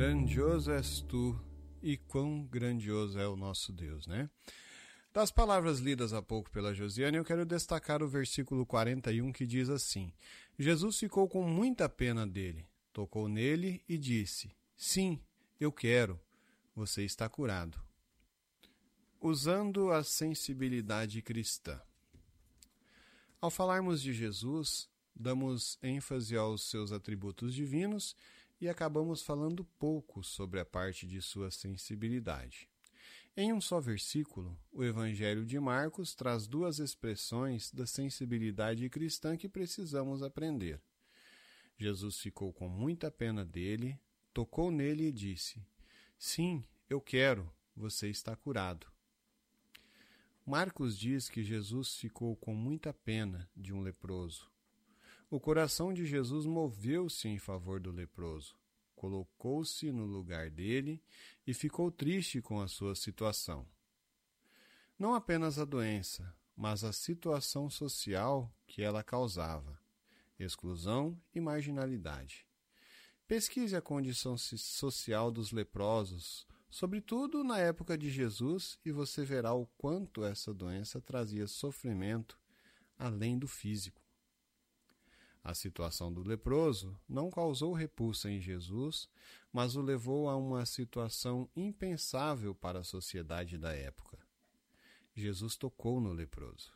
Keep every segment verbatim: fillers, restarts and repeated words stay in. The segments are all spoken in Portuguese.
Grandioso és tu, e quão grandioso é o nosso Deus, né? Das palavras lidas há pouco pela Josiane, eu quero destacar o versículo quarenta e um que diz assim: Jesus ficou com muita pena dele, tocou nele e disse: sim, eu quero, você está curado. Usando a sensibilidade cristã. Ao falarmos de Jesus, damos ênfase aos seus atributos divinos e acabamos falando pouco sobre a parte de sua sensibilidade. Em um só versículo, o Evangelho de Marcos traz duas expressões da sensibilidade cristã que precisamos aprender. Jesus ficou com muita pena dele, tocou nele e disse: sim, eu quero, você está curado. Marcos diz que Jesus ficou com muita pena de um leproso. O coração de Jesus moveu-se em favor do leproso, colocou-se no lugar dele e ficou triste com a sua situação. Não apenas a doença, mas a situação social que ela causava, exclusão e marginalidade. Pesquise a condição social dos leprosos, sobretudo na época de Jesus, e você verá o quanto essa doença trazia sofrimento além do físico. A situação do leproso não causou repulsa em Jesus, mas o levou a uma situação impensável para a sociedade da época. Jesus tocou no leproso.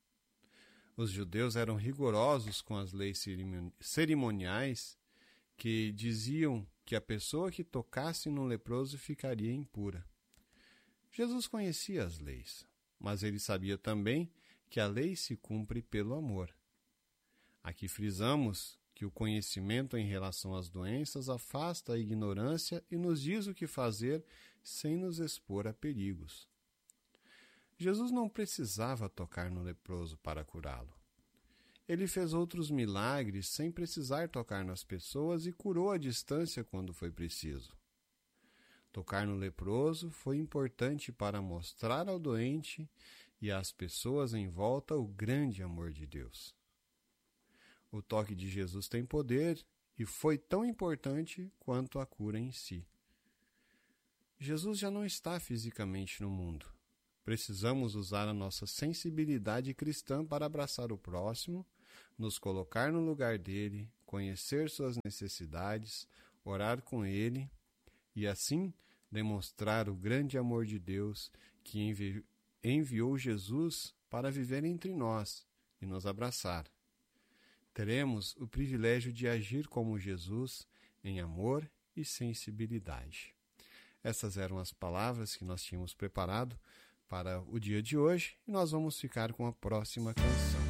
Os judeus eram rigorosos com as leis cerimoniais que diziam que a pessoa que tocasse no leproso ficaria impura. Jesus conhecia as leis, mas ele sabia também que a lei se cumpre pelo amor. Aqui frisamos que o conhecimento em relação às doenças afasta a ignorância e nos diz o que fazer sem nos expor a perigos. Jesus não precisava tocar no leproso para curá-lo. Ele fez outros milagres sem precisar tocar nas pessoas e curou à distância quando foi preciso. Tocar no leproso foi importante para mostrar ao doente e às pessoas em volta o grande amor de Deus. O toque de Jesus tem poder e foi tão importante quanto a cura em si. Jesus já não está fisicamente no mundo. Precisamos usar a nossa sensibilidade cristã para abraçar o próximo, nos colocar no lugar dele, conhecer suas necessidades, orar com ele e assim demonstrar o grande amor de Deus que envi- enviou Jesus para viver entre nós e nos abraçar. Teremos o privilégio de agir como Jesus em amor e sensibilidade. Essas eram as palavras que nós tínhamos preparado para o dia de hoje e nós vamos ficar com a próxima canção.